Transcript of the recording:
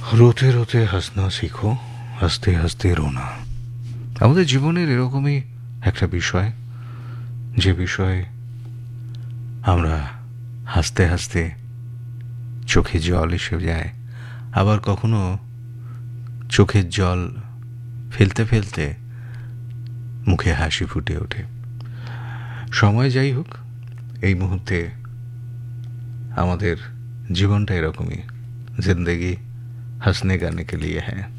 রোতে রোতে হাসনা শিখো, হাসতে হাসতে রোনা। আমাদের জীবনের এরকমই একটা বিষয়, যে বিষয়ে আমরা হাসতে হাসতে চোখে জল এসে যায়, আবার কখনো চোখের জল ফেলতে ফেলতে মুখে হাসি ফুটে ওঠে। সময় যাই হোক, এই মুহূর্তে আমাদের জীবনটা এরকমই। জিন্দেগি হাসনে গানে কে লিয়ে হ্যাঁ।